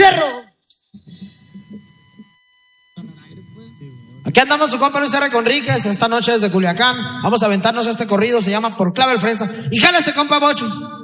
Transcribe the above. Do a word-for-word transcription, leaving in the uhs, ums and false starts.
fierro. Aquí andamos su compa Luis R. Conríquez, esta noche desde Culiacán. Vamos a aventarnos este corrido, se llama Por Clave el Fresa. Y jala este compa Bocho.